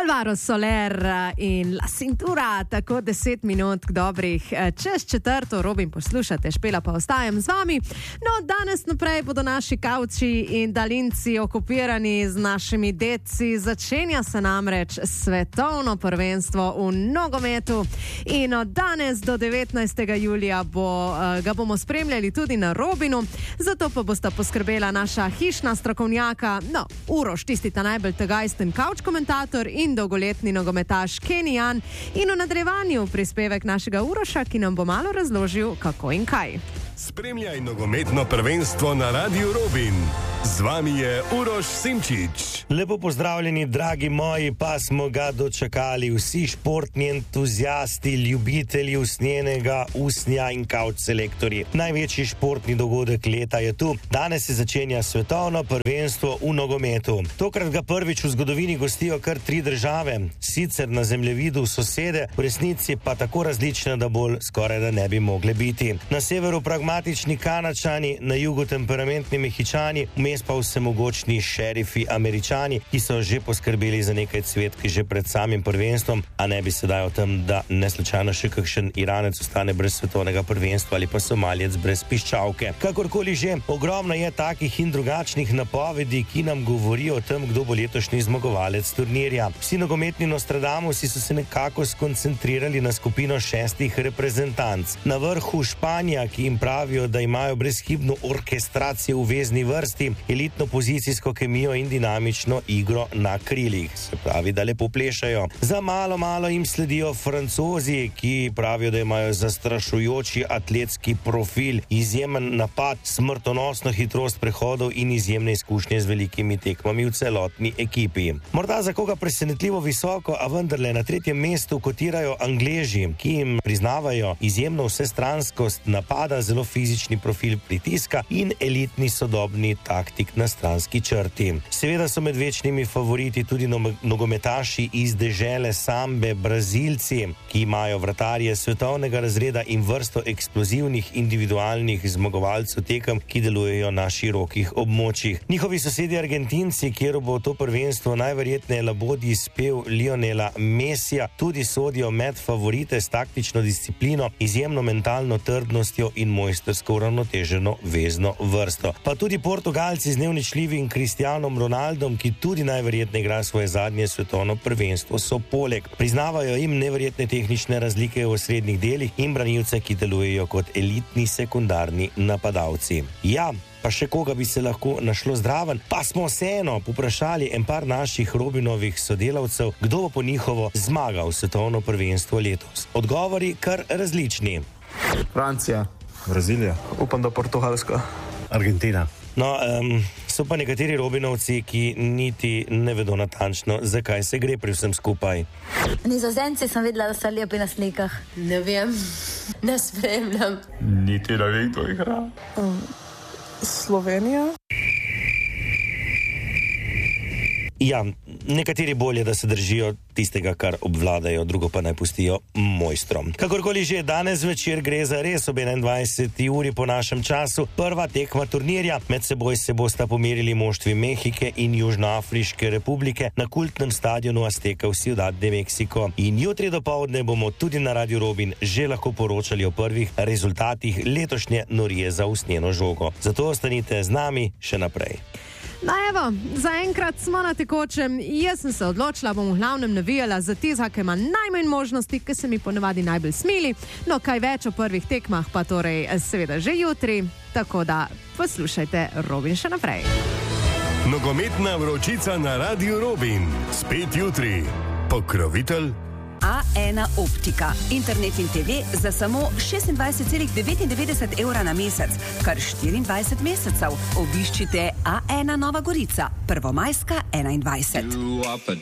Alvaro Soler in La Cintura, tako 10 minut dobrih čez četrto. Robin, poslušate, Špela pa ostajam z vami. No, danes naprej bodo naši kavči in daljinci okupirani z našimi deci. Začenja se namreč svetovno prvenstvo v nogometu in od danes do 19. julija ga bomo spremljali tudi na Robinu. Zato pa bosta poskrbela naša hišna strokovnjaka, Uroš, tisti ta najbolj tegajsten kavč komentator in dolgoletni nogometaš Kenny Jan, in v nadaljevanju prispevek našega Uroša, ki nam bo malo razložil, kako in kaj. Spremljaj nogometno prvenstvo na Radiu Robin. Z vami je Uroš Simčič. Lepo pozdravljeni, dragi moji, pa smo ga dočakali vsi športni entuzijasti, ljubitelji usnjenega usnja in kavč selektorji. Največji športni dogodek leta je tu. Danes se začenja svetovno prvenstvo v nogometu. Tokrat ga prvič v zgodovini gostijo kar 3 države, sicer na zemljevidu sosede, v resnici pa tako različne, da bolj skoraj da ne bi mogle biti. Na severu pragmatični Kanačani, na jugu temperamentni Mehičani, vmes pa vsemogočni šerifi Američani, ki so že poskrbeli za nekaj cvetk že pred samim prvenstvom, a ne bi sedaj o tem, da neslučajno še kakšen Iranec ostane brez svetovnega prvenstva ali pa Somalijec brez piščalke. Kakorkoli že, ogromno je takih in drugačnih napovedi, ki nam govorijo o tem, kdo bo letošnji zmagovalec turnirja. Vsi nogometni Nostradamusi so se nekako skoncentrirali na skupino 6 reprezentanc. Na vrhu Španija, ki jim pravijo, da imajo brezhibno orkestracijo v vezni vrsti, elitno pozicijsko kemijo in dinamično igro na krilih. Se pravi, da lepo plešajo. Za malo jim sledijo Francozi, ki pravijo, da imajo zastrašujoči atletski profil, izjemen napad, smrtonosno hitrost prehodov in izjemne izkušnje z velikimi tekmami v celotni ekipi. Morda za koga presenetljivo visoko, a vendarle na 3. mestu kotirajo Angleži, ki jim priznavajo izjemno vsestranskost napada, zelo fizični profil pritiska in elitni sodobni taktik na stranski črti. Seveda so med večnimi favoriti tudi nogometaši iz dežele sambe, Brazilci, ki imajo vratarje svetovnega razreda in vrsto eksplozivnih individualnih zmagovalcev tekem, ki delujejo na širokih območjih. Njihovi sosedi Argentinci, kjer bo to prvenstvo najverjetneje labodji spev Lionela Messija, tudi sodijo med favorite s taktično disciplino, izjemno mentalno trdnostjo in mojstrsko uravnoteženo vezno vrsto. Pa tudi Portugalci z neuničljivim Cristianom Ronaldom, ki tudi najverjetneje igra svoje zadnje svetovno prvenstvo, so poleg. Priznavajo jim neverjetne tehnične razlike v srednjih delih in branilce, ki delujejo kot elitni sekundarni napadalci. Ja, pa še koga bi se lahko našlo zdraven, pa smo vseeno poprašali en par naših Robinovih sodelavcev, kdo bo po njihovo zmagal svetovno prvenstvo letos. Odgovori kar različni. Francija. Brazilija. Upam, da Portugalska. Argentina. So pa nekateri Robinovci, ki niti ne vedo natančno, zakaj se gre pri vsem skupaj. Nizozemci sem videla, da so lepi na slikah. Ne vem, ne spremljam. Niti ne vem, kdo igra. Slovenija. Ja, nekateri bolje, da se držijo tistega, kar obvladajo, drugo pa naj pustijo mojstrom. Kakorkoli že, danes večer gre za res ob 21. uri po našem času prva tekma turnirja. Med seboj se bosta pomerili moštvi Mehike in Južnoafriške republike na kultnem stadionu Azteka v Ciudad de Mexico. In jutri dopoldne bomo tudi na Radiu Robin že lahko poročali o prvih rezultatih letošnje norije za usnjeno žogo. Zato ostanite z nami še naprej. Evo, zaenkrat smo na tekočem. Jaz sem se odločila, bom v glavnem navijala za tizha, ki ima najmanj možnosti, ki se mi ponavadi najbolj smili. No, kaj več o prvih tekmah pa torej seveda že jutri, tako da poslušajte Robin še naprej. Nogometna vročica na Radiu Robin. Spet jutri. Pokrovitelj A1 Optika. Internet in TV za samo 26,99 € na mesec, kar 24 mesecev. Obiščite A1 Nova Gorica, Prvomajska 21.